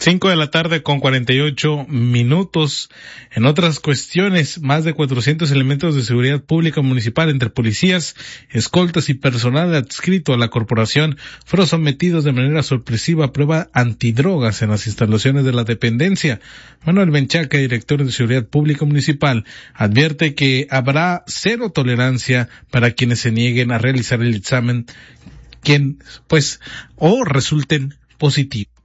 5:48 p.m. En otras cuestiones, más de 400 elementos de seguridad pública municipal entre policías, escoltas y personal adscrito a la corporación fueron sometidos de manera sorpresiva a prueba antidrogas en las instalaciones de la dependencia. Manuel Menchaca, director de seguridad pública municipal, advierte que habrá cero tolerancia para quienes se nieguen a realizar el examen, o resulten positivos.